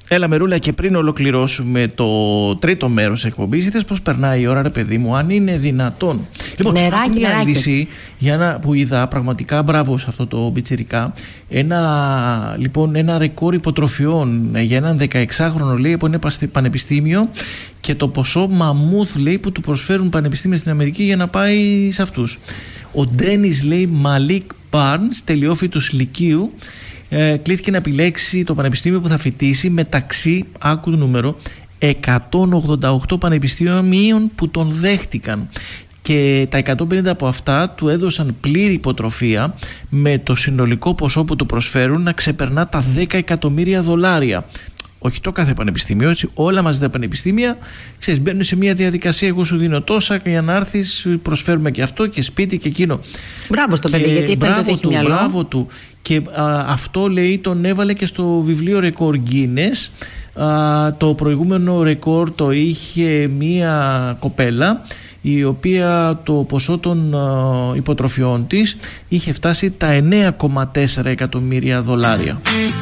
Έλα Μερούλα, και πριν ολοκληρώσουμε το τρίτο μέρος εκπομπής, είδες πως περνάει η ώρα, ρε παιδί μου, αν είναι δυνατόν. Λοιπόν, μια είδηση που είδα, πραγματικά μπράβο σε αυτό το πιτσιρικά, ένα ρεκόρ υποτροφιών για έναν 16χρονο, λέει, από ένα πανεπιστήμιο, και το ποσό μαμούθ, λέει, που του προσφέρουν πανεπιστήμια στην Αμερική για να πάει σε αυτούς. Ο Ντένις, λέει, Μαλίκ Μπάρνς, τελειόφοιτος λυκείου, κλήθηκε να επιλέξει το πανεπιστήμιο που θα φοιτήσει μεταξύ, άκου το νούμερο, 188 πανεπιστήμιων που τον δέχτηκαν, και τα 150 από αυτά του έδωσαν πλήρη υποτροφία, με το συνολικό ποσό που του προσφέρουν να ξεπερνά τα $10 εκατομμύρια. Όχι το κάθε πανεπιστήμιο, έτσι, όλα μαζί τα πανεπιστήμια, ξέρεις, μπαίνουν σε μια διαδικασία, εγώ σου δίνω τόσα για να έρθεις, προσφέρουμε και αυτό και σπίτι και εκείνο. Μπράβο στο παιδί, γιατί φαίνεται ότι έχει μυαλό. Μπράβο του. Και αυτό, λέει, τον έβαλε και στο βιβλίο ρεκόρ Guinness. Το προηγούμενο ρεκόρ το είχε μία κοπέλα, η οποία το ποσό των υποτροφιών της είχε φτάσει τα $9,4 εκατομμύρια.